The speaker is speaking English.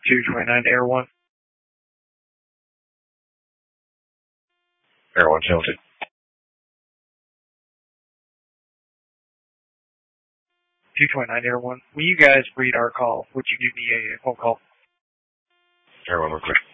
229 Air 1. Air 1 tilted. 229 Air 1. When you guys read our call, would you give me a phone call? Air 1 real quick.